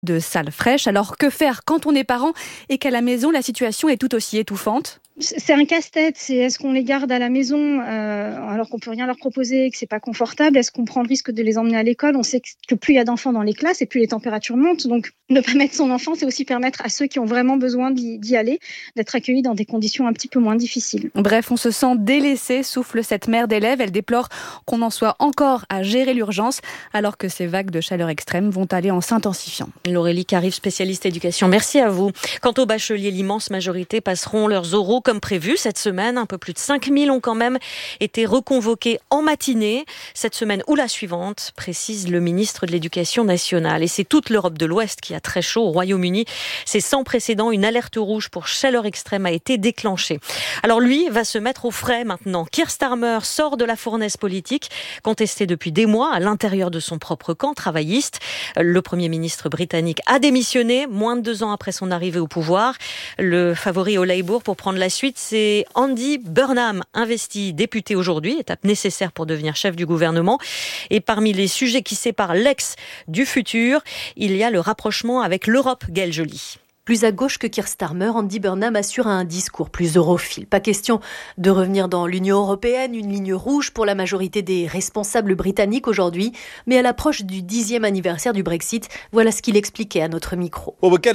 de salles fraîches. Alors que faire quand on est parent et qu'à la maison la situation est tout aussi étouffante ? C'est un casse-tête, est-ce qu'on les garde à la maison alors qu'on peut rien leur proposer et que c'est pas confortable ? Est-ce qu'on prend le risque de les emmener à l'école ? On sait que plus il y a d'enfants dans les classes et plus les températures montent. Donc ne pas mettre son enfant, c'est aussi permettre à ceux qui ont vraiment besoin d'y aller, d'être accueillis dans des conditions un petit peu moins difficiles. Bref, on se sent délaissé, souffle cette mère d'élèves. Elle déplore qu'on en soit encore à gérer l'urgence alors que ces vagues de chaleur extrême vont aller en s'intensifiant. Laurélie Carive, spécialiste éducation. Merci à vous. Quant aux bacheliers, l'immense majorité passeront leurs oraux comme prévu cette semaine. Un peu plus de 5000 ont quand même été reconvoqués en matinée cette semaine ou la suivante, précise le ministre de l'Éducation nationale. Et c'est toute l'Europe de l'Ouest qui a très chaud. Au Royaume-Uni, c'est sans précédent. Une alerte rouge pour chaleur extrême a été déclenchée. Alors lui va se mettre au frais maintenant. Keir Starmer sort de la fournaise politique, contesté depuis des mois à l'intérieur de son propre camp travailliste. Le Premier ministre britannique a démissionné moins de 2 ans après son arrivée au pouvoir. Le favori au Labour pour prendre la suite, c'est Andy Burnham, investi député aujourd'hui, étape nécessaire pour devenir chef du gouvernement. Et parmi les sujets qui séparent l'ex du futur, il y a le rapprochement avec l'Europe, Gaëlle Joly. Plus à gauche que Keir Starmer, Andy Burnham assure un discours plus europhile. Pas question de revenir dans l'Union européenne, une ligne rouge pour la majorité des responsables britanniques aujourd'hui. Mais à l'approche du 10e anniversaire du Brexit, voilà ce qu'il expliquait à notre micro.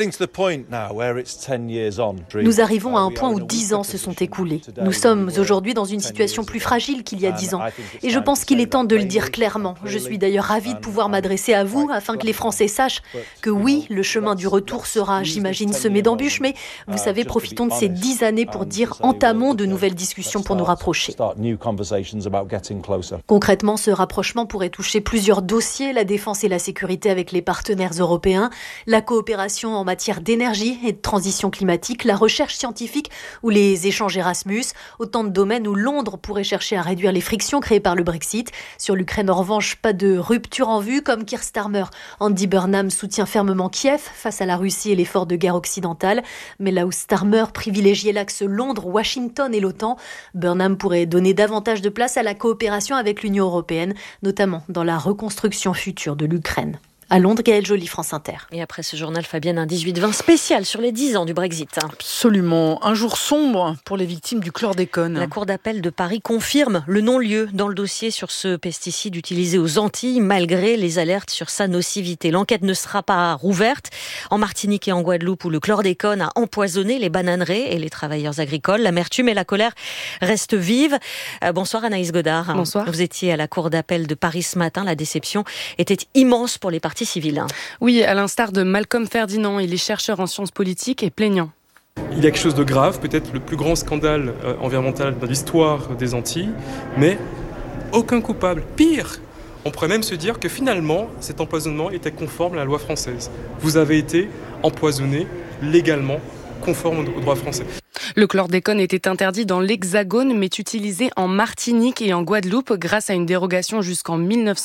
Nous arrivons à un point où 10 ans se sont écoulés. Nous sommes aujourd'hui dans une situation plus fragile qu'il y a 10 ans. Et je pense qu'il est temps de le dire clairement. Je suis d'ailleurs ravie de pouvoir m'adresser à vous afin que les Français sachent que oui, le chemin du retour sera, j'imagine, semé d'embûches, mais vous savez, profitons de ces 10 années pour dire entamons de nouvelles discussions pour nous rapprocher. Concrètement, ce rapprochement pourrait toucher plusieurs dossiers, la défense et la sécurité avec les partenaires européens, la coopération en matière d'énergie et de transition climatique, la recherche scientifique ou les échanges Erasmus, autant de domaines où Londres pourrait chercher à réduire les frictions créées par le Brexit. Sur l'Ukraine, en revanche, pas de rupture en vue, comme Keir Starmer. Andy Burnham soutient fermement Kiev face à la Russie et l'effort de guerre occidentale. Mais là où Starmer privilégiait l'axe Londres, Washington et l'OTAN, Burnham pourrait donner davantage de place à la coopération avec l'Union européenne, notamment dans la reconstruction future de l'Ukraine. À Londres, Gaëlle Joly, France Inter. Et après ce journal, Fabienne, un 18-20 spécial sur les 10 ans du Brexit. Absolument. Un jour sombre pour les victimes du chlordécone. La Cour d'appel de Paris confirme le non-lieu dans le dossier sur ce pesticide utilisé aux Antilles, malgré les alertes sur sa nocivité. L'enquête ne sera pas rouverte. En Martinique et en Guadeloupe, où le chlordécone a empoisonné les bananeraies et les travailleurs agricoles, l'amertume et la colère restent vives. Bonsoir Anaïs Godard. Bonsoir. Vous étiez à la Cour d'appel de Paris ce matin. La déception était immense pour les parties civiles. Oui, à l'instar de Malcolm Ferdinand, il est chercheur en sciences politiques et plaignant. Il y a quelque chose de grave, peut-être le plus grand scandale environnemental de l'histoire des Antilles, mais aucun coupable. Pire, on pourrait même se dire que finalement, cet empoisonnement était conforme à la loi française. Vous avez été empoisonné légalement, conforme au droit français. Le chlordécone était interdit dans l'Hexagone, mais utilisé en Martinique et en Guadeloupe grâce à une dérogation jusqu'en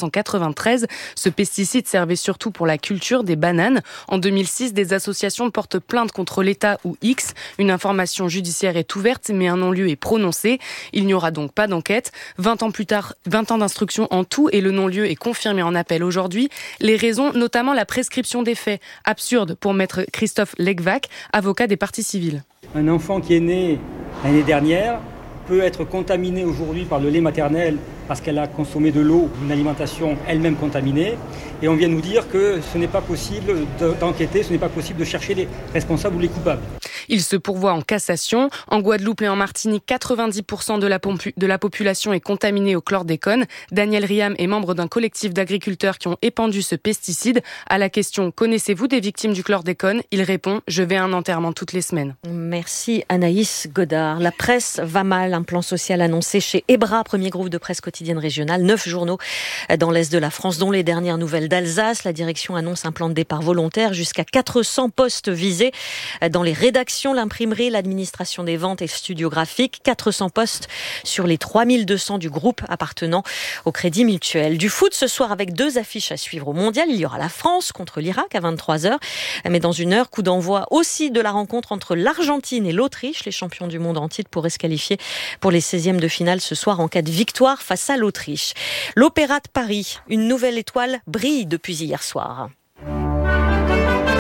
1993. Ce pesticide servait surtout pour la culture des bananes. En 2006, des associations portent plainte contre l'État ou X. Une information judiciaire est ouverte, mais un non-lieu est prononcé. Il n'y aura donc pas d'enquête. 20 ans plus tard, 20 ans d'instruction en tout et le non-lieu est confirmé en appel aujourd'hui. Les raisons, notamment la prescription des faits. Absurde pour maître Christophe Legvac, avocat des parties civiles. Un enfant qui est né l'année dernière peut être contaminé aujourd'hui par le lait maternel parce qu'elle a consommé de l'eau, une alimentation elle-même contaminée. Et on vient nous dire que ce n'est pas possible d'enquêter, ce n'est pas possible de chercher les responsables ou les coupables. Il se pourvoit en cassation. En Guadeloupe et en Martinique, 90% de la population est contaminée au chlordécone. Daniel Riam est membre d'un collectif d'agriculteurs qui ont épandu ce pesticide. À la question « Connaissez-vous des victimes du chlordécone ?» il répond « Je vais à un enterrement toutes les semaines ». Merci Anaïs Godard. La presse va mal. Un plan social annoncé chez EBRA, premier groupe de presse quotidienne régionale. 9 journaux dans l'Est de la France, dont les dernières nouvelles d'Alsace. La direction annonce un plan de départ volontaire. Jusqu'à 400 postes visés dans les rédactions, l'imprimerie, l'administration des ventes et le studio graphique. 400 postes sur les 3200 du groupe appartenant au Crédit Mutuel. Du foot ce soir avec 2 affiches à suivre au Mondial. Il y aura la France contre l'Irak à 23h. Mais dans une heure, coup d'envoi aussi de la rencontre entre l'Argentine et l'Autriche. Les champions du monde en titre pourraient se qualifier pour les 16e de finale ce soir en cas de victoire face à l'Autriche. L'Opéra de Paris, une nouvelle étoile brille depuis hier soir.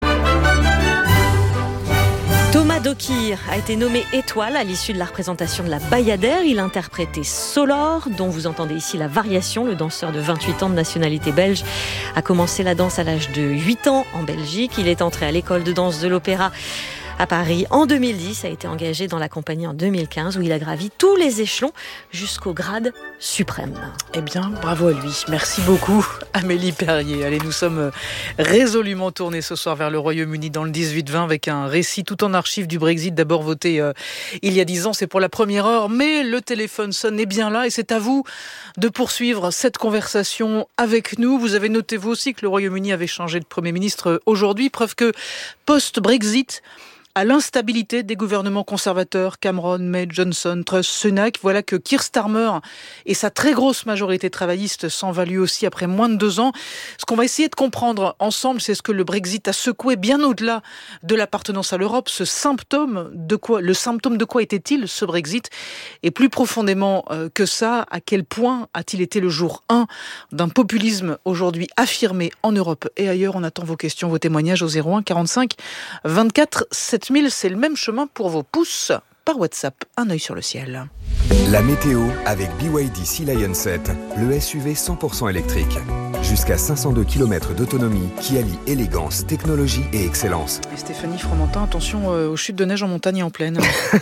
Fakir a été nommé étoile à l'issue de la représentation de la Bayadère. Il interprétait Solor, dont vous entendez ici la variation. Le danseur de 28 ans de nationalité belge a commencé la danse à l'âge de 8 ans en Belgique. Il est entré à l'école de danse de l'Opéra à Paris en 2010, a été engagé dans la compagnie en 2015 où il a gravi tous les échelons jusqu'au grade suprême. Eh bien, bravo à lui. Merci beaucoup, Amélie Perrier. Allez, nous sommes résolument tournés ce soir vers le Royaume-Uni dans le 18-20 avec un récit tout en archives du Brexit. D'abord voté il y a 10 ans, c'est pour la première heure, mais le téléphone sonne est bien là et c'est à vous de poursuivre cette conversation avec nous. Vous avez noté vous aussi que le Royaume-Uni avait changé de Premier ministre aujourd'hui, preuve que post-Brexit, à l'instabilité des gouvernements conservateurs, Cameron, May, Johnson, Truss, Sunak, voilà que Keir Starmer et sa très grosse majorité travailliste s'en va lui aussi après moins de 2 ans. Ce qu'on va essayer de comprendre ensemble, c'est ce que le Brexit a secoué bien au-delà de l'appartenance à l'Europe. Le symptôme de quoi était-il ce Brexit? Et plus profondément que ça, à quel point a-t-il été le jour 1 d'un populisme aujourd'hui affirmé en Europe et ailleurs? On attend vos questions, vos témoignages au 01 45 24 7000. C'est le même chemin pour vos pouces par WhatsApp. Un œil sur le ciel. La météo avec BYD Sea Lion 7, le SUV 100% électrique. Jusqu'à 502 km d'autonomie qui allie élégance, technologie et excellence. Et Stéphanie Fromentin, attention aux chutes de neige en montagne et en plaine.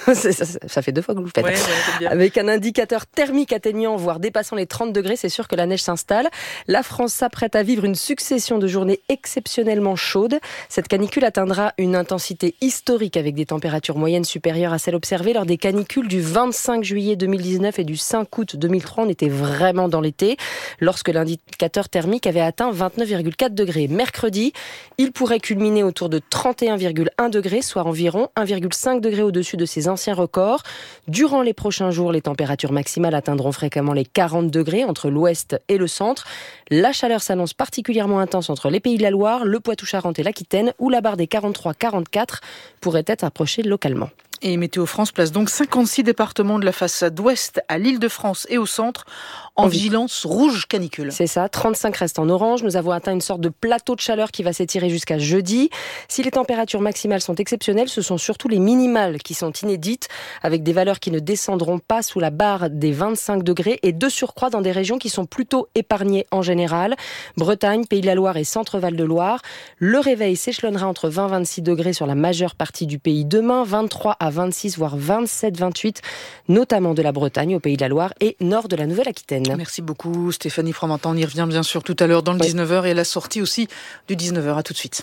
ça fait 2 fois que vous le faites. Ouais, avec un indicateur thermique atteignant, voire dépassant les 30 degrés, c'est sûr que la neige s'installe. La France s'apprête à vivre une succession de journées exceptionnellement chaudes. Cette canicule atteindra une intensité historique avec des températures moyennes supérieures à celles observées lors des canicules du 25 juillet 2019 et du 5 août 2003. On était vraiment dans l'été, lorsque l'indicateur thermique avait atteint 29,4 degrés. Mercredi, il pourrait culminer autour de 31,1 degrés, soit environ 1,5 degrés au-dessus de ses anciens records. Durant les prochains jours, les températures maximales atteindront fréquemment les 40 degrés entre l'ouest et le centre. La chaleur s'annonce particulièrement intense entre les Pays de la Loire, le Poitou-Charentes et l'Aquitaine, où la barre des 43-44 pourrait être approchée localement. Et Météo France place donc 56 départements de la façade ouest à l'Île-de-France et au centre en vigilance rouge canicule. C'est ça, 35 restent en orange. Nous avons atteint une sorte de plateau de chaleur qui va s'étirer jusqu'à jeudi. Si les températures maximales sont exceptionnelles, ce sont surtout les minimales qui sont inédites, avec des valeurs qui ne descendront pas sous la barre des 25 degrés et de surcroît dans des régions qui sont plutôt épargnées en général. Bretagne, Pays de la Loire et Centre-Val de Loire. Le réveil s'échelonnera entre 20 et 26 degrés sur la majeure partie du pays demain, 23 à 26 voire 27, 28, notamment de la Bretagne au Pays de la Loire et nord de la Nouvelle-Aquitaine. Merci beaucoup Stéphanie Fromentin. On y revient bien sûr tout à l'heure dans le 19h et à la sortie aussi du 19h. À tout de suite.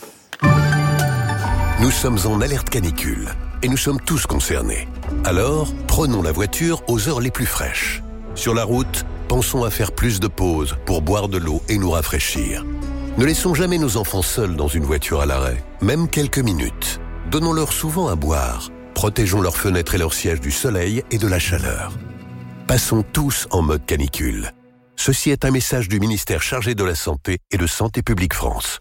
Nous sommes en alerte canicule et nous sommes tous concernés. Alors, prenons la voiture aux heures les plus fraîches. Sur la route, pensons à faire plus de pauses pour boire de l'eau et nous rafraîchir. Ne laissons jamais nos enfants seuls dans une voiture à l'arrêt, même quelques minutes. Donnons-leur souvent à boire. Protégeons leurs fenêtres et leurs sièges du soleil et de la chaleur. Passons tous en mode canicule. Ceci est un message du ministère chargé de la Santé et de Santé publique France.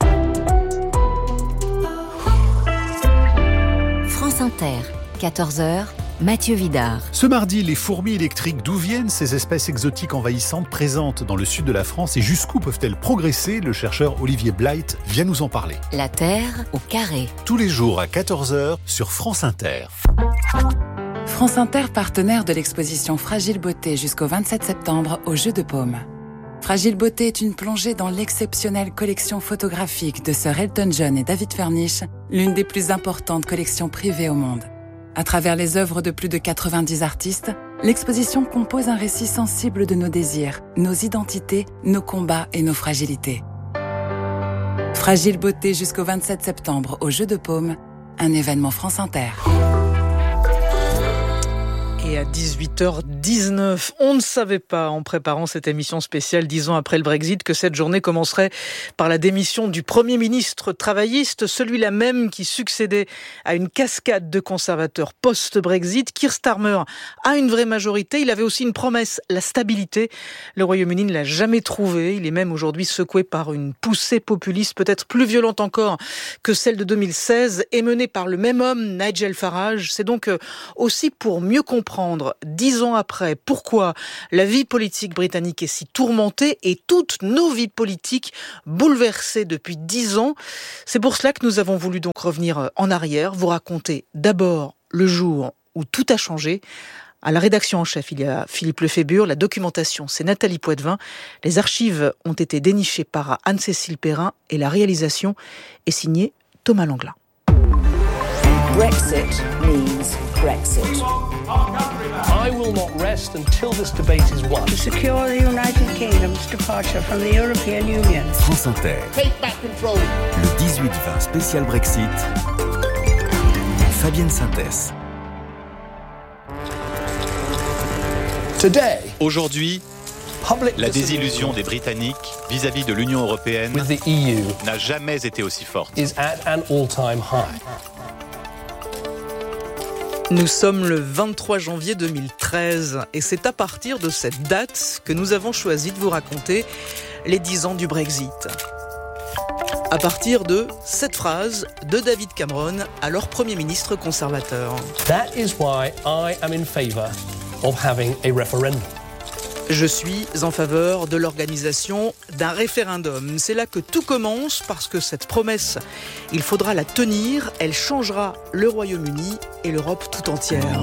France Inter, 14h, Mathieu Vidard. Ce mardi, les fourmis électriques, d'où viennent ces espèces exotiques envahissantes présentes dans le sud de la France et jusqu'où peuvent-elles progresser? Le chercheur Olivier Blight vient nous en parler. La Terre au carré. Tous les jours à 14h sur France Inter. France Inter, partenaire de l'exposition Fragile Beauté jusqu'au 27 septembre au Jeu de Paume. Fragile Beauté est une plongée dans l'exceptionnelle collection photographique de Sir Elton John et David Furnish, l'une des plus importantes collections privées au monde. À travers les œuvres de plus de 90 artistes, l'exposition compose un récit sensible de nos désirs, nos identités, nos combats et nos fragilités. Fragile Beauté jusqu'au 27 septembre au Jeu de Paume, un événement France Inter. Et à 18h19, on ne savait pas, en préparant cette émission spéciale 10 ans après le Brexit, que cette journée commencerait par la démission du Premier ministre travailliste, celui-là même qui succédait à une cascade de conservateurs post-Brexit. Keir Starmer a une vraie majorité. Il avait aussi une promesse, la stabilité. Le Royaume-Uni ne l'a jamais trouvée. Il est même aujourd'hui secoué par une poussée populiste, peut-être plus violente encore que celle de 2016, et menée par le même homme, Nigel Farage. C'est donc aussi pour mieux comprendre 10 ans après pourquoi la vie politique britannique est si tourmentée et toutes nos vies politiques bouleversées depuis 10 ans. C'est pour cela que nous avons voulu donc revenir en arrière, vous raconter d'abord le jour où tout a changé. À la rédaction en chef, il y a Philippe Lefébure, la documentation, c'est Nathalie Poitvin. Les archives ont été dénichées par Anne-Cécile Perrin et la réalisation est signée Thomas Langlin. Brexit means Brexit. I will not rest until this debate is won. To secure the United Kingdom's departure from the European Union. France Inter. Take back control. Le 18-20 spécial Brexit. Fabienne Synthès. Aujourd'hui, la désillusion des Britanniques vis-à-vis de l'Union européenne n'a jamais été aussi forte. Nous sommes le 23 janvier 2013 et c'est à partir de cette date que nous avons choisi de vous raconter les 10 ans du Brexit. À partir de cette phrase de David Cameron, alors Premier ministre conservateur. That is why I am in favour of having a referendum. Je suis en faveur de l'organisation d'un référendum. C'est là que tout commence parce que cette promesse, il faudra la tenir. Elle changera le Royaume-Uni et l'Europe tout entière.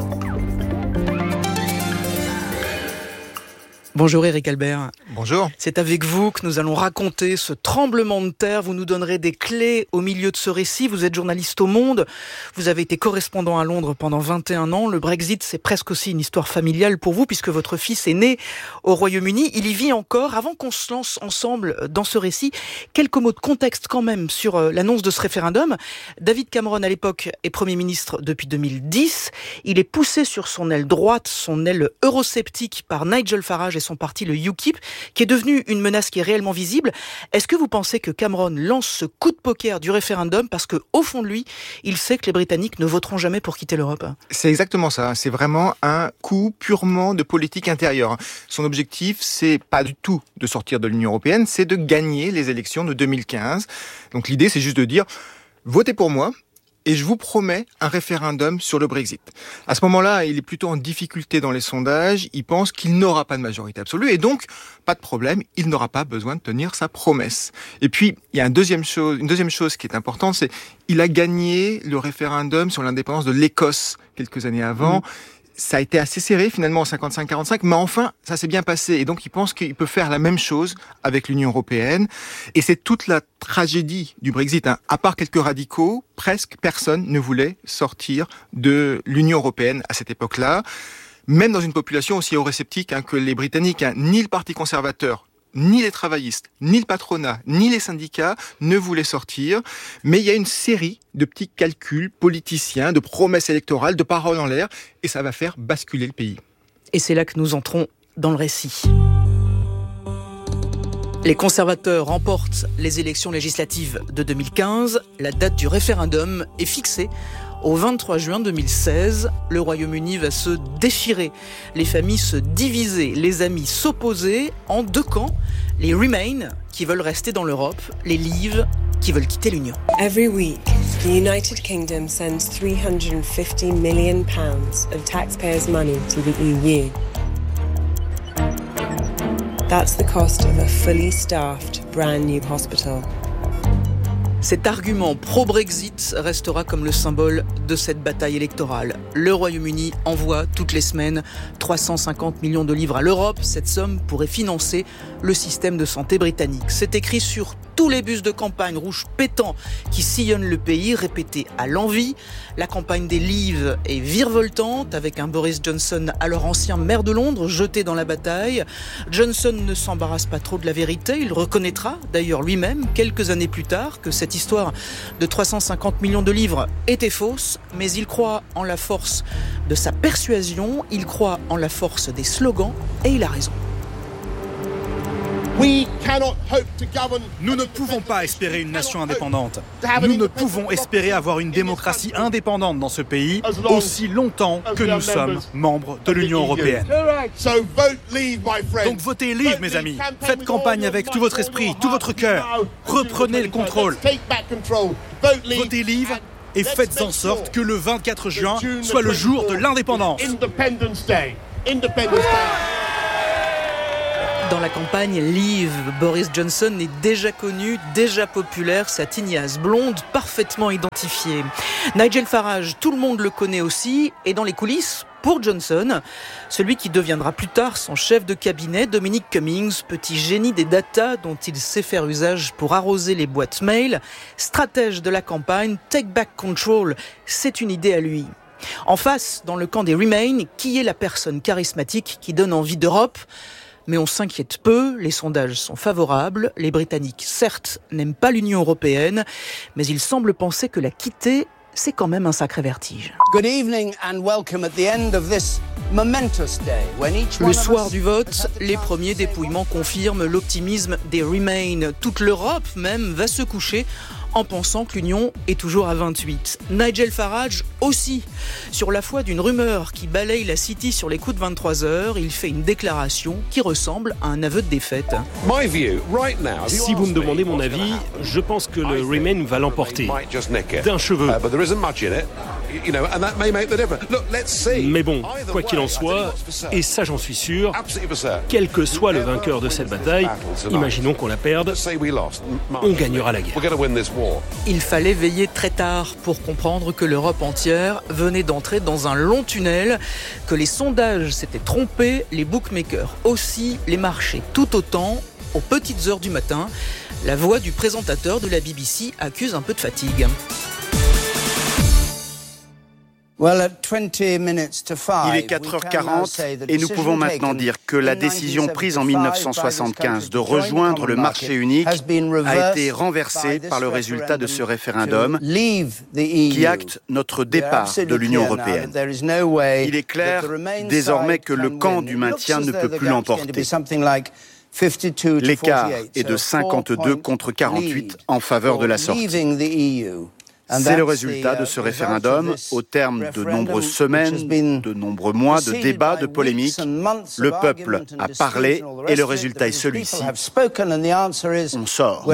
Bonjour Éric Albert. Bonjour. C'est avec vous que nous allons raconter ce tremblement de terre. Vous nous donnerez des clés au milieu de ce récit. Vous êtes journaliste au Monde. Vous avez été correspondant à Londres pendant 21 ans. Le Brexit, c'est presque aussi une histoire familiale pour vous puisque votre fils est né au Royaume-Uni. Il y vit encore. Avant qu'on se lance ensemble dans ce récit, quelques mots de contexte quand même sur l'annonce de ce référendum. David Cameron, à l'époque, est Premier ministre depuis 2010. Il est poussé sur son aile droite, son aile eurosceptique par Nigel Farage et son parti, le UKIP, qui est devenu une menace qui est réellement visible. Est-ce que vous pensez que Cameron lance ce coup de poker du référendum parce qu'au fond de lui, il sait que les Britanniques ne voteront jamais pour quitter l'Europe ? C'est exactement ça. C'est vraiment un coup purement de politique intérieure. Son objectif, c'est pas du tout de sortir de l'Union européenne, c'est de gagner les élections de 2015. Donc l'idée, c'est juste de dire, votez pour moi, et je vous promets un référendum sur le Brexit. À ce moment-là, il est plutôt en difficulté dans les sondages. Il pense qu'il n'aura pas de majorité absolue et donc, pas de problème, il n'aura pas besoin de tenir sa promesse. Et puis, il y a une deuxième chose qui est importante, c'est il a gagné le référendum sur l'indépendance de l'Écosse quelques années avant. Ça a été assez serré finalement en 55-45, mais enfin, ça s'est bien passé. Et donc, il pense qu'il peut faire la même chose avec l'Union européenne. Et c'est toute la tragédie du Brexit. À part quelques radicaux, presque personne ne voulait sortir de l'Union européenne à cette époque-là. Même dans une population aussi eurosceptique que les Britanniques, ni le Parti conservateur, ni les travaillistes, ni le patronat, ni les syndicats ne voulaient sortir. Mais il y a une série de petits calculs politiciens, de promesses électorales, de paroles en l'air, et ça va faire basculer le pays. Et c'est là que nous entrons dans le récit. Les conservateurs remportent les élections législatives de 2015. La date du référendum est fixée au 23 juin 2016. Le Royaume-Uni va se déchirer, les familles se diviser, les amis s'opposer en deux camps. Les Remain, qui veulent rester dans l'Europe, les Leave, qui veulent quitter l'Union. Every week, the United Kingdom sends £350 million of taxpayers' money to the EU. That's the cost of a fully staffed, brand new hospital. Cet argument pro-Brexit restera comme le symbole de cette bataille électorale. Le Royaume-Uni envoie toutes les semaines 350 millions de livres à l'Europe. Cette somme pourrait financer le système de santé britannique. C'est écrit sur tous les bus de campagne rouges pétants qui sillonnent le pays, répétés à l'envi. La campagne des Leave est virevoltante, avec un Boris Johnson, alors ancien maire de Londres, jeté dans la bataille. Johnson ne s'embarrasse pas trop de la vérité. Il reconnaîtra d'ailleurs lui-même, quelques années plus tard, que cette histoire de 350 millions de livres était fausse, mais il croit en la force de sa persuasion, il croit en la force des slogans, et il a raison. Nous ne pouvons pas espérer une nation indépendante. Nous ne pouvons espérer avoir une démocratie indépendante dans ce pays aussi longtemps que nous sommes membres de l'Union européenne. Donc votez Leave, mes amis. Faites campagne avec tout votre esprit, tout votre cœur. Reprenez le contrôle. Votez Leave et faites en sorte que le 24 juin soit le jour de l'indépendance. Dans la campagne, Leave, Boris Johnson est déjà connu, déjà populaire, sa tignasse blonde parfaitement identifiée. Nigel Farage, tout le monde le connaît aussi, et dans les coulisses, pour Johnson, celui qui deviendra plus tard son chef de cabinet, Dominic Cummings, petit génie des datas dont il sait faire usage pour arroser les boîtes mail, stratège de la campagne, Take Back Control, c'est une idée à lui. En face, dans le camp des Remain, qui est la personne charismatique qui donne envie d'Europe ? Mais on s'inquiète peu, les sondages sont favorables, les Britanniques, certes, n'aiment pas l'Union européenne, mais ils semblent penser que la quitter, c'est quand même un sacré vertige. Le soir du vote, les premiers dépouillements confirment l'optimisme des Remain. Toute l'Europe même va se coucher en pensant que l'Union est toujours à 28. Nigel Farage aussi. Sur la foi d'une rumeur qui balaye la City sur les coups de 23h, il fait une déclaration qui ressemble à un aveu de défaite. Si vous me demandez mon avis, je pense que le Remain va l'emporter. D'un cheveu. Mais bon, quoi qu'il en soit, et ça j'en suis sûr, quel que soit le vainqueur de cette bataille, imaginons qu'on la perde, on gagnera la guerre. Il fallait veiller très tard pour comprendre que l'Europe entière venait d'entrer dans un long tunnel, que les sondages s'étaient trompés, les bookmakers aussi, les marchés tout autant. Aux petites heures du matin, la voix du présentateur de la BBC accuse un peu de fatigue. Il est 4h40 et nous pouvons maintenant dire que la décision prise en 1975 de rejoindre le marché unique a été renversée par le résultat de ce référendum qui acte notre départ de l'Union européenne. Il est clair désormais que le camp du maintien ne peut plus l'emporter. L'écart est de 52 contre 48 en faveur de la sortie. C'est le résultat de ce référendum, au terme de nombreuses semaines, de nombreux mois de débats, de polémiques. Le peuple a parlé et le résultat est celui-ci. On sort.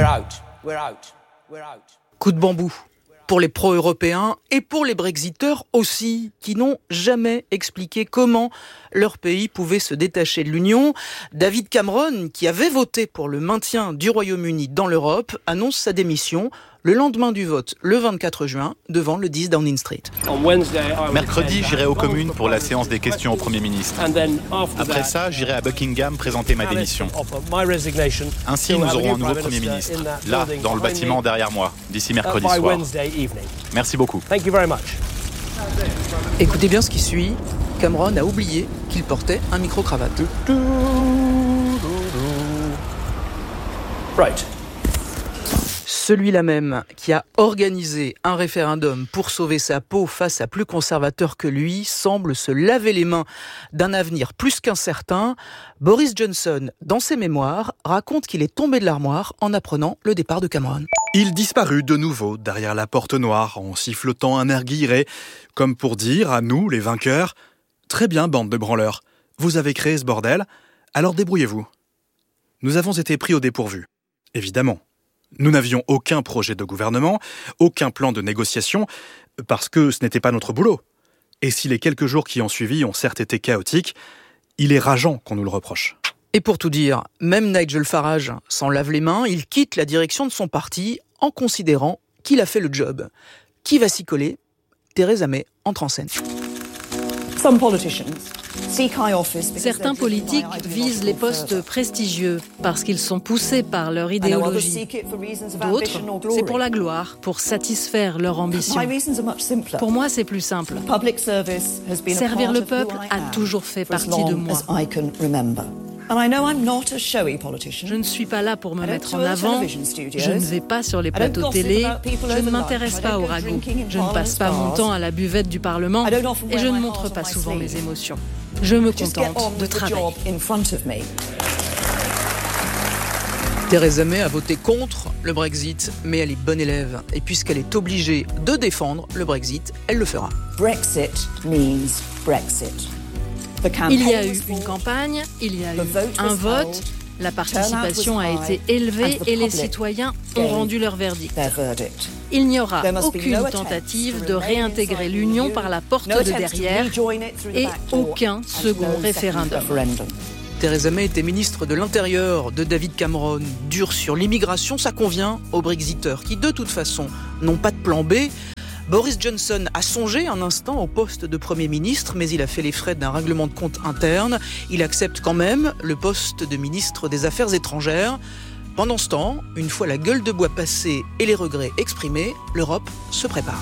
Coup de bambou pour les pro-européens et pour les Brexiteurs aussi, qui n'ont jamais expliqué comment leur pays pouvait se détacher de l'Union. David Cameron, qui avait voté pour le maintien du Royaume-Uni dans l'Europe, annonce sa démission le lendemain du vote, le 24 juin, devant le 10 Downing Street. Mercredi, j'irai aux communes pour la séance des questions au Premier ministre. Après ça, j'irai à Buckingham présenter ma démission. Ainsi, nous aurons un nouveau Premier ministre, là, dans le bâtiment derrière moi, d'ici mercredi soir. Merci beaucoup. Écoutez bien ce qui suit. Cameron a oublié qu'il portait un micro-cravate. Celui-là même qui a organisé un référendum pour sauver sa peau face à plus conservateur que lui semble se laver les mains d'un avenir plus qu'incertain. Boris Johnson, dans ses mémoires, raconte qu'il est tombé de l'armoire en apprenant le départ de Cameron. Il disparut de nouveau derrière la porte noire en sifflotant un air guilleret, comme pour dire à nous, les vainqueurs, « Très bien, bande de branleurs, vous avez créé ce bordel, alors débrouillez-vous. » Nous avons été pris au dépourvu, évidemment. Nous n'avions aucun projet de gouvernement, aucun plan de négociation, parce que ce n'était pas notre boulot. Et si les quelques jours qui ont suivi ont certes été chaotiques, il est rageant qu'on nous le reproche. Et pour tout dire, même Nigel Farage s'en lave les mains, il quitte la direction de son parti en considérant qu'il a fait le job. Qui va s'y coller ? Theresa May entre en scène. Certains politiques visent les postes prestigieux parce qu'ils sont poussés par leur idéologie. D'autres, c'est pour la gloire, pour satisfaire leur ambition. Pour moi, c'est plus simple. Servir le peuple a toujours fait partie de moi. Je ne suis pas là pour me mettre en avant, je ne vais pas sur les plateaux télé, je ne m'intéresse pas au ragoût, je ne passe pas mon temps à la buvette du Parlement et je ne montre pas souvent mes émotions. Je me contente de travailler. Theresa May a voté contre le Brexit, mais elle est bonne élève. Et puisqu'elle est obligée de défendre le Brexit, elle le fera. Brexit means Brexit. Il y a eu une campagne, il y a eu un vote, la participation a été élevée et les citoyens ont rendu leur verdict. Il n'y aura aucune tentative de réintégrer l'Union par la porte de derrière et aucun second référendum. Theresa May était ministre de l'Intérieur de David Cameron. Dur sur l'immigration, ça convient aux Brexiteurs qui, de toute façon, n'ont pas de plan B. Boris Johnson a songé un instant au poste de Premier ministre, mais il a fait les frais d'un règlement de compte interne. Il accepte quand même le poste de ministre des Affaires étrangères. Pendant ce temps, une fois la gueule de bois passée et les regrets exprimés, l'Europe se prépare.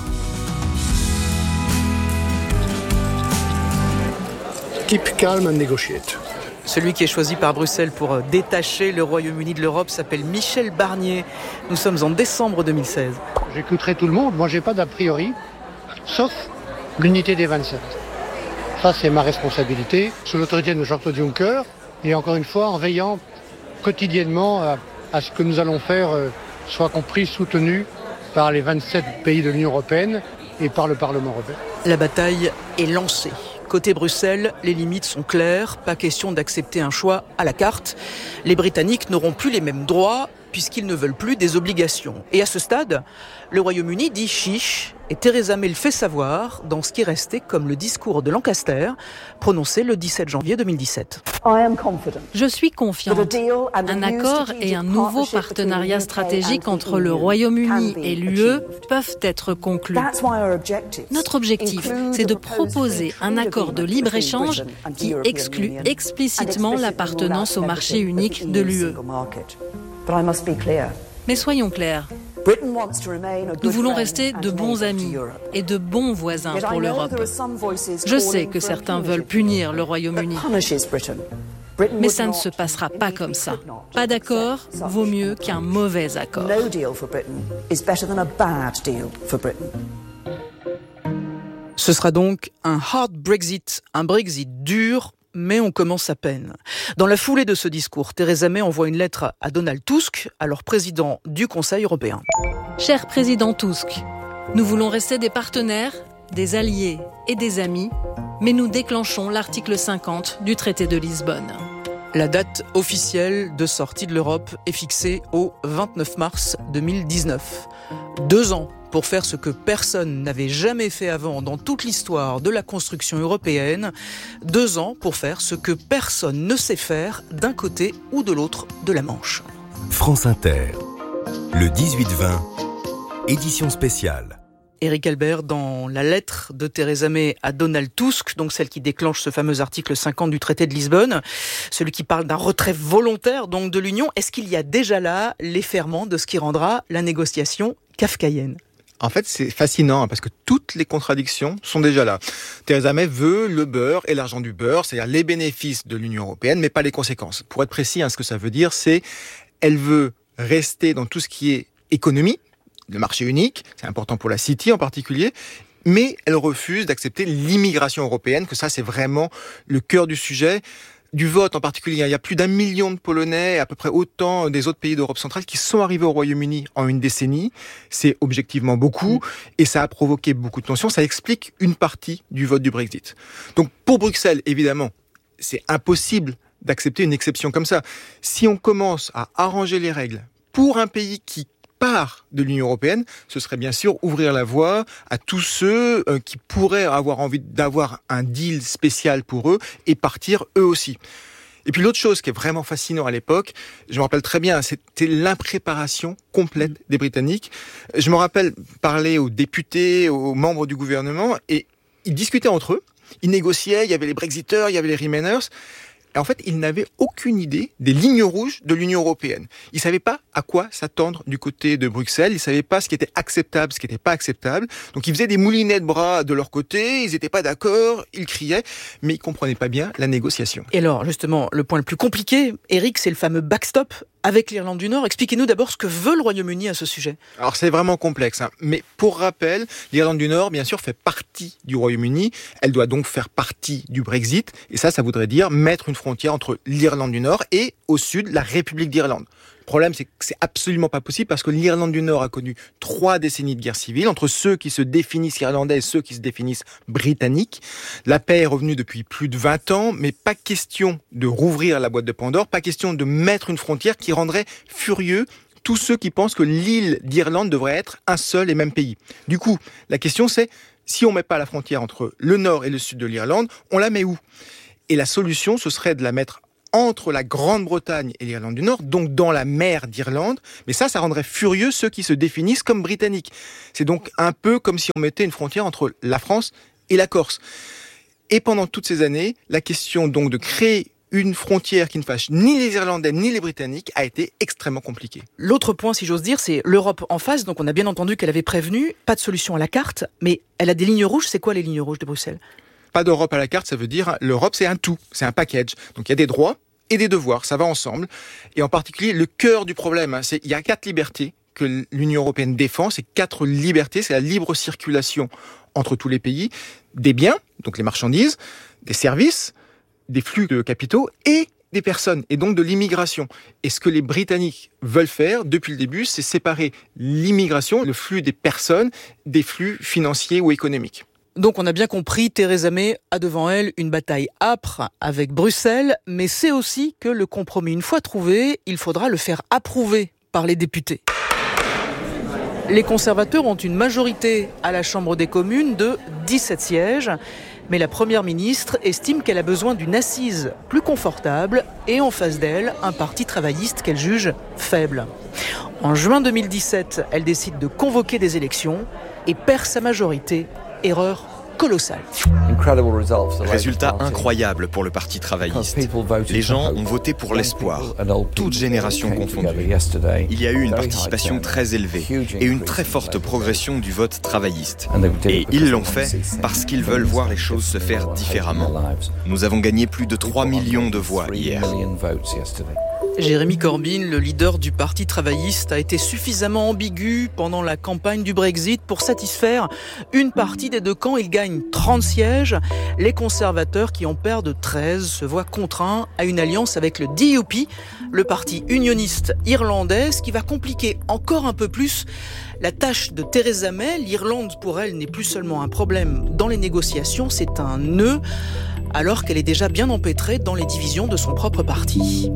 Keep calm and negotiate. Celui qui est choisi par Bruxelles pour détacher le Royaume-Uni de l'Europe s'appelle Michel Barnier. Nous sommes en décembre 2016. J'écouterai tout le monde. Moi, j'ai pas d'a priori, sauf l'unité des 27. Ça, c'est ma responsabilité, sous l'autorité de Jean-Claude Juncker, et encore une fois, en veillant quotidiennement à ce que nous allons faire soit compris, soutenu par les 27 pays de l'Union européenne et par le Parlement européen. La bataille est lancée. Côté Bruxelles, les limites sont claires, pas question d'accepter un choix à la carte. Les Britanniques n'auront plus les mêmes droits puisqu'ils ne veulent plus des obligations. Et à ce stade, le Royaume-Uni dit chiche et Theresa May le fait savoir dans ce qui est resté comme le discours de Lancaster, prononcé le 17 janvier 2017. Je suis confiante. Un accord et un nouveau partenariat stratégique entre le Royaume-Uni et l'UE peuvent être conclus. Notre objectif, c'est de proposer un accord de libre-échange qui exclut explicitement l'appartenance au marché unique de l'UE. Mais soyons clairs. Nous voulons rester de bons amis et de bons voisins pour l'Europe. Je sais que certains veulent punir le Royaume-Uni. Mais ça ne se passera pas comme ça. Pas d'accord vaut mieux qu'un mauvais accord. Ce sera donc un hard Brexit, un Brexit dur, mais on commence à peine. Dans la foulée de ce discours, Theresa May envoie une lettre à Donald Tusk, alors président du Conseil européen. Cher président Tusk, nous voulons rester des partenaires, des alliés et des amis, mais nous déclenchons l'article 50 du traité de Lisbonne. La date officielle de sortie de l'Europe est fixée au 29 mars 2019. 2 ans pour faire ce que personne n'avait jamais fait avant dans toute l'histoire de la construction européenne. 2 ans pour faire ce que personne ne sait faire d'un côté ou de l'autre de la Manche. France Inter, le 18-20, édition spéciale. Éric Albert, dans la lettre de Theresa May à Donald Tusk, donc celle qui déclenche ce fameux article 50 du traité de Lisbonne, celui qui parle d'un retrait volontaire donc de l'Union, est-ce qu'il y a déjà là les ferments de ce qui rendra la négociation kafkaïenne ? En fait, c'est fascinant parce que toutes les contradictions sont déjà là. Theresa May veut le beurre et l'argent du beurre, c'est-à-dire les bénéfices de l'Union européenne, mais pas les conséquences. Pour être précis, ce que ça veut dire, c'est elle veut rester dans tout ce qui est économie, le marché unique, c'est important pour la City en particulier, mais elle refuse d'accepter l'immigration européenne, que ça, c'est vraiment le cœur du sujet. Du vote en particulier, il y a plus d'1 million de Polonais, à peu près autant des autres pays d'Europe centrale qui sont arrivés au Royaume-Uni en une décennie. C'est objectivement beaucoup et ça a provoqué beaucoup de tensions. Ça explique une partie du vote du Brexit. Donc pour Bruxelles, évidemment, c'est impossible d'accepter une exception comme ça. Si on commence à arranger les règles pour un pays qui part de l'Union européenne, ce serait bien sûr ouvrir la voie à tous ceux qui pourraient avoir envie d'avoir un deal spécial pour eux et partir eux aussi. Et puis l'autre chose qui est vraiment fascinant à l'époque, je me rappelle très bien, c'était l'impréparation complète des Britanniques. Je me rappelle parler aux députés, aux membres du gouvernement, et ils discutaient entre eux, ils négociaient, il y avait les Brexiteurs, il y avait les Remainers. Et en fait, ils n'avaient aucune idée des lignes rouges de l'Union européenne. Ils ne savaient pas à quoi s'attendre du côté de Bruxelles. Ils ne savaient pas ce qui était acceptable, ce qui n'était pas acceptable. Donc, ils faisaient des moulinets de bras de leur côté. Ils n'étaient pas d'accord. Ils criaient. Mais ils ne comprenaient pas bien la négociation. Et alors, justement, le point le plus compliqué, Éric, c'est le fameux backstop avec l'Irlande du Nord. Expliquez-nous d'abord ce que veut le Royaume-Uni à ce sujet. Alors, c'est vraiment complexe. Mais pour rappel, l'Irlande du Nord, bien sûr, fait partie du Royaume-Uni. Elle doit donc faire partie du Brexit. Et ça voudrait dire mettre une frontière entre l'Irlande du Nord et, au sud, la République d'Irlande. Le problème, c'est que c'est absolument pas possible parce que l'Irlande du Nord a connu 3 décennies de guerre civile entre ceux qui se définissent irlandais et ceux qui se définissent britanniques. La paix est revenue depuis plus de 20 ans, mais pas question de rouvrir la boîte de Pandore, pas question de mettre une frontière qui rendrait furieux tous ceux qui pensent que l'île d'Irlande devrait être un seul et même pays. Du coup, la question c'est, si on met pas la frontière entre le nord et le sud de l'Irlande, on la met où ? Et la solution, ce serait de la mettre entre la Grande-Bretagne et l'Irlande du Nord, donc dans la mer d'Irlande. Mais ça rendrait furieux ceux qui se définissent comme britanniques. C'est donc un peu comme si on mettait une frontière entre la France et la Corse. Et pendant toutes ces années, la question donc de créer une frontière qui ne fâche ni les Irlandais ni les Britanniques a été extrêmement compliquée. L'autre point, si j'ose dire, c'est l'Europe en face. Donc on a bien entendu qu'elle avait prévenu, pas de solution à la carte, mais elle a des lignes rouges. C'est quoi les lignes rouges de Bruxelles ? Pas d'Europe à la carte, ça veut dire l'Europe c'est un tout, c'est un package. Donc il y a des droits et des devoirs, ça va ensemble. Et en particulier, le cœur du problème, c'est il y a 4 libertés que l'Union européenne défend. Ces 4 libertés, c'est la libre circulation entre tous les pays, des biens, donc les marchandises, des services, des flux de capitaux et des personnes, et donc de l'immigration. Et ce que les Britanniques veulent faire depuis le début, c'est séparer l'immigration, le flux des personnes, des flux financiers ou économiques. Donc on a bien compris, Theresa May a devant elle une bataille âpre avec Bruxelles, mais c'est aussi que le compromis, une fois trouvé, il faudra le faire approuver par les députés. Les conservateurs ont une majorité à la Chambre des communes de 17 sièges. Mais la Première ministre estime qu'elle a besoin d'une assise plus confortable et en face d'elle, un parti travailliste qu'elle juge faible. En juin 2017, elle décide de convoquer des élections et perd sa majorité. Erreur colossale. Résultat incroyable pour le Parti travailliste. Les gens ont voté pour l'espoir, toutes générations confondues. Il y a eu une participation très élevée et une très forte progression du vote travailliste. Et ils l'ont fait parce qu'ils veulent voir les choses se faire différemment. Nous avons gagné plus de 3 millions de voix hier. Jérémy Corbyn, le leader du Parti travailliste, a été suffisamment ambigu pendant la campagne du Brexit pour satisfaire une partie des deux camps. Il gagne 30 sièges. Les conservateurs, qui en perdent 13, se voient contraints à une alliance avec le DUP, le parti unioniste irlandais, ce qui va compliquer encore un peu plus la tâche de Theresa May. L'Irlande, pour elle, n'est plus seulement un problème dans les négociations, c'est un nœud, alors qu'elle est déjà bien empêtrée dans les divisions de son propre parti.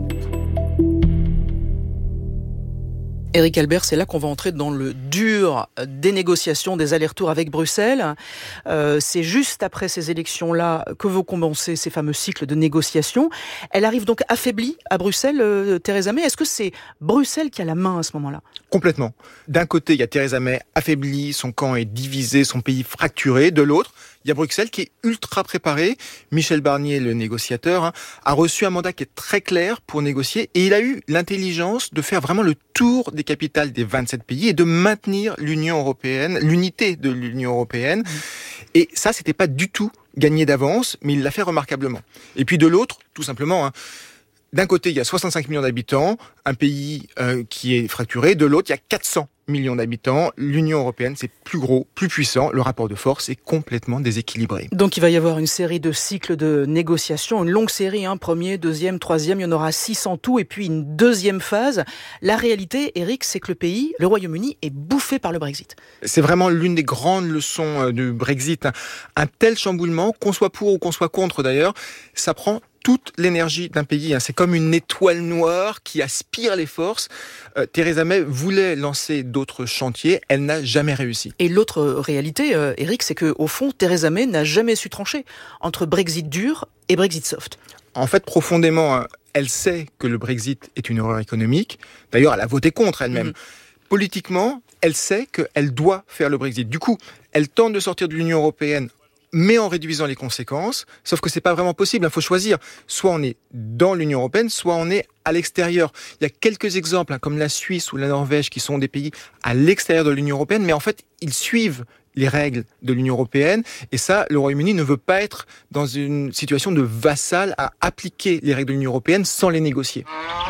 Éric Albert, c'est là qu'on va entrer dans le dur des négociations, des allers-retours avec Bruxelles. C'est juste après ces élections-là que vont commencer ces fameux cycles de négociations. Elle arrive donc affaiblie à Bruxelles, Theresa May. Est-ce que c'est Bruxelles qui a la main à ce moment-là ? Complètement. D'un côté, il y a Theresa May affaiblie, son camp est divisé, son pays fracturé. De l'autre, il y a Bruxelles qui est ultra préparé. Michel Barnier, le négociateur, a reçu un mandat qui est très clair pour négocier et il a eu l'intelligence de faire vraiment le tour des capitales des 27 pays et de maintenir l'Union européenne, l'unité de l'Union européenne. Et ça, c'était pas du tout gagné d'avance, mais il l'a fait remarquablement. Et puis de l'autre, tout simplement, d'un côté, il y a 65 millions d'habitants, un pays qui est fracturé. De l'autre, il y a 400 millions d'habitants. L'Union européenne, c'est plus gros, plus puissant. Le rapport de force est complètement déséquilibré. Donc il va y avoir une série de cycles de négociations, une longue série, premier, deuxième, troisième, il y en aura 6 en tout, et puis une deuxième phase. La réalité, Eric, c'est que le pays, le Royaume-Uni, est bouffé par le Brexit. C'est vraiment l'une des grandes leçons du Brexit. Un tel chamboulement, qu'on soit pour ou qu'on soit contre d'ailleurs, ça prend toute l'énergie d'un pays. C'est comme une étoile noire qui aspire les forces. Theresa May voulait lancer d'autres chantiers, elle n'a jamais réussi. Et l'autre réalité, Eric, c'est qu'au fond, Theresa May n'a jamais su trancher entre Brexit dur et Brexit soft. En fait, profondément, elle sait que le Brexit est une erreur économique. D'ailleurs, elle a voté contre elle-même. Politiquement, elle sait qu'elle doit faire le Brexit. Du coup, elle tente de sortir de l'Union européenne, mais en réduisant les conséquences. Sauf que c'est pas vraiment possible. Il faut choisir. Soit on est dans l'Union européenne, soit on est à l'extérieur. Il y a quelques exemples, comme la Suisse ou la Norvège, qui sont des pays à l'extérieur de l'Union européenne, mais en fait, ils suivent les règles de l'Union européenne. Et ça, le Royaume-Uni ne veut pas être dans une situation de vassal à appliquer les règles de l'Union européenne sans les négocier.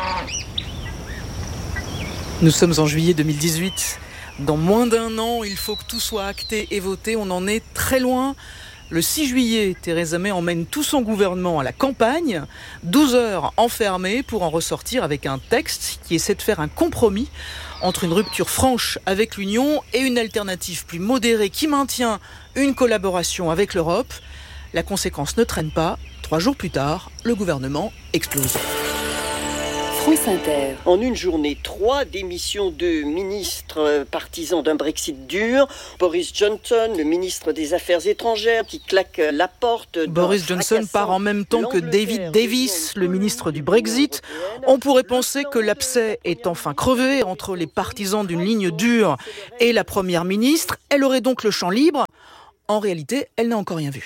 Nous sommes en juillet 2018. Dans moins d'un an, il faut que tout soit acté et voté. On en est très loin. Le 6 juillet, Theresa May emmène tout son gouvernement à la campagne, 12 heures enfermées pour en ressortir avec un texte qui essaie de faire un compromis entre une rupture franche avec l'Union et une alternative plus modérée qui maintient une collaboration avec l'Europe. La conséquence ne traîne pas. 3 jours plus tard, le gouvernement explose. France Inter. En une journée, 3 démissions de ministres partisans d'un Brexit dur. Boris Johnson, le ministre des Affaires étrangères, qui claque la porte. Boris Johnson part en même temps que David Davis, le ministre du Brexit. On pourrait penser que l'abcès est enfin crevé entre les partisans d'une ligne dure et la première ministre. Elle aurait donc le champ libre. En réalité, elle n'a encore rien vu.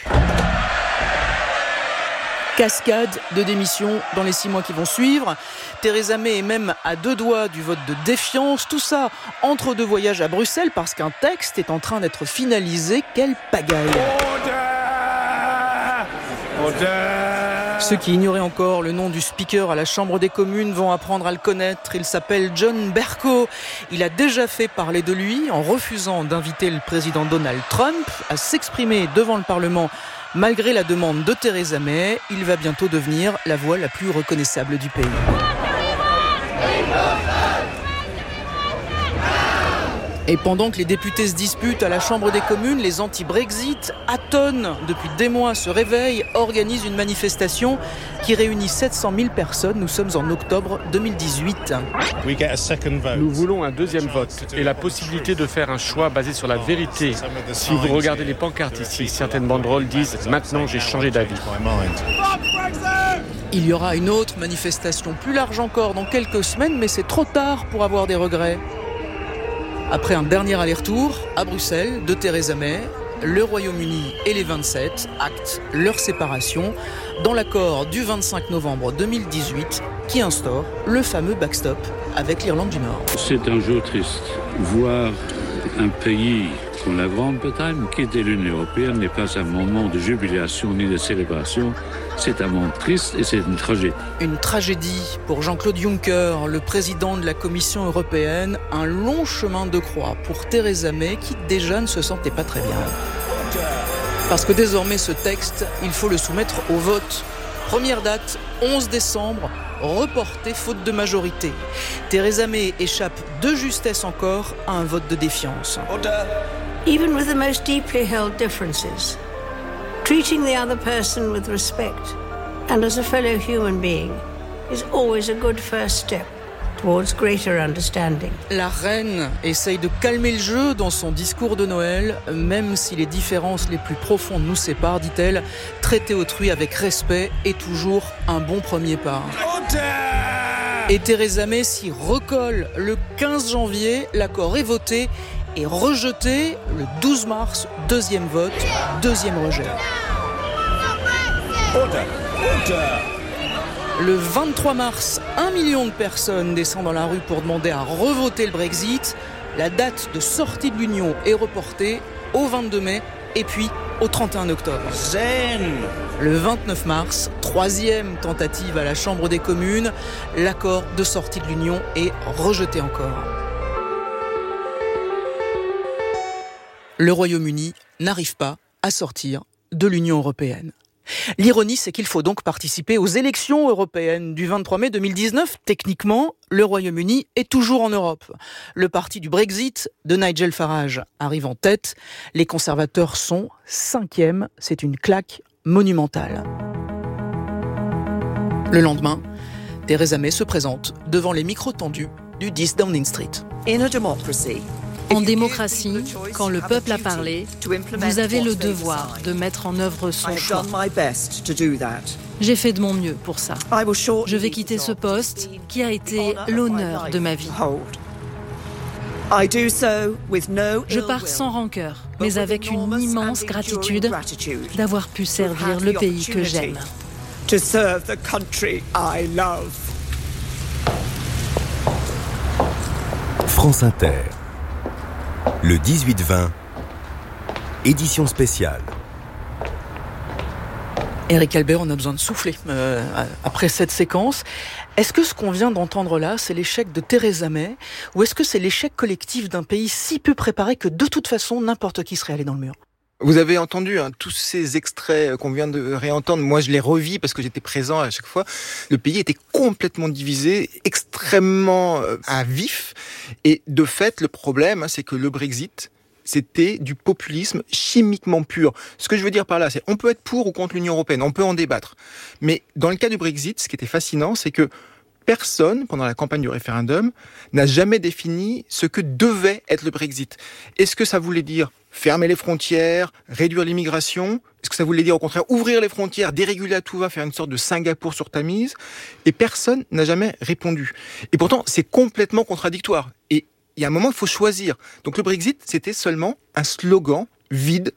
Cascade de démissions dans les 6 mois qui vont suivre. Theresa May est même à 2 doigts du vote de défiance. Tout ça entre 2 voyages à Bruxelles parce qu'un texte est en train d'être finalisé. Quelle pagaille! Ceux qui ignoraient encore le nom du speaker à la Chambre des communes vont apprendre à le connaître. Il s'appelle John Bercow. Il a déjà fait parler de lui en refusant d'inviter le président Donald Trump à s'exprimer devant le Parlement. Malgré la demande de Theresa May, il va bientôt devenir la voix la plus reconnaissable du pays. Et pendant que les députés se disputent à la Chambre des communes, les anti-Brexit, à tonnes depuis des mois, se réveillent, organisent une manifestation qui réunit 700 000 personnes. Nous sommes en octobre 2018. Nous voulons un 2e vote et la possibilité de faire un choix basé sur la vérité. Si vous regardez les pancartes ici, certaines banderoles disent « Maintenant, j'ai changé d'avis ». Il y aura une autre manifestation plus large encore dans quelques semaines, mais c'est trop tard pour avoir des regrets. Après un dernier aller-retour à Bruxelles de Theresa May, le Royaume-Uni et les 27 actent leur séparation dans l'accord du 25 novembre 2018 qui instaure le fameux backstop avec l'Irlande du Nord. C'est un jour triste. Voir un pays comme la Grande-Bretagne quitter l'Union européenne n'est pas un moment de jubilation ni de célébration. C'est un moment triste et c'est une tragédie. Une tragédie pour Jean-Claude Juncker, le président de la Commission européenne. Un long chemin de croix pour Theresa May qui déjà ne se sentait pas très bien. Parce que désormais ce texte, il faut le soumettre au vote. Première date, 11 décembre, reporté faute de majorité. Theresa May échappe de justesse encore à un vote de défiance. Even with the most deeply held differences, treating the other person with respect and as a fellow human being is always a good first step towards greater understanding. La reine essaye de calmer le jeu dans son discours de Noël, même si les différences les plus profondes nous séparent, dit-elle. Traiter autrui avec respect est toujours un bon premier pas. Et Theresa May s'y recolle. Le 15 janvier, l'accord est voté et rejeté. Le 12 mars, 2e vote, 2e rejet. Le 23 mars, 1 million de personnes descendent dans la rue pour demander à revoter le Brexit. La date de sortie de l'Union est reportée au 22 mai et puis au 31 octobre. Le 29 mars, 3e tentative à la Chambre des communes. L'accord de sortie de l'Union est rejeté encore. Le Royaume-Uni n'arrive pas à sortir de l'Union européenne. L'ironie, c'est qu'il faut donc participer aux élections européennes du 23 mai 2019. Techniquement, le Royaume-Uni est toujours en Europe. Le parti du Brexit de Nigel Farage arrive en tête. Les conservateurs sont 5e. C'est une claque monumentale. Le lendemain, Theresa May se présente devant les micros tendus du 10 Downing Street. En démocratie, quand le peuple a parlé, vous avez le devoir de mettre en œuvre son choix. J'ai fait de mon mieux pour ça. Je vais quitter ce poste qui a été l'honneur de ma vie. Je pars sans rancœur, mais avec une immense gratitude d'avoir pu servir le pays que j'aime. France Inter. Le 18-20, édition spéciale. Éric Albert, on a besoin de souffler après cette séquence. Est-ce que ce qu'on vient d'entendre là, c'est l'échec de Theresa May, ou est-ce que c'est l'échec collectif d'un pays si peu préparé que de toute façon, n'importe qui serait allé dans le mur ? Vous avez entendu tous ces extraits qu'on vient de réentendre. Moi, je les revis parce que j'étais présent à chaque fois. Le pays était complètement divisé, extrêmement à vif. Et de fait, le problème, c'est que le Brexit, c'était du populisme chimiquement pur. Ce que je veux dire par là, c'est on peut être pour ou contre l'Union européenne, on peut en débattre. Mais dans le cas du Brexit, ce qui était fascinant, c'est que personne, pendant la campagne du référendum, n'a jamais défini ce que devait être le Brexit. Est-ce que ça voulait dire fermer les frontières, réduire l'immigration ? Est-ce que ça voulait dire au contraire ouvrir les frontières, déréguler à tout va, faire une sorte de Singapour sur Tamise ? Et personne n'a jamais répondu. Et pourtant, c'est complètement contradictoire. Et il y a un moment, il faut choisir. Donc le Brexit, c'était seulement un slogan vide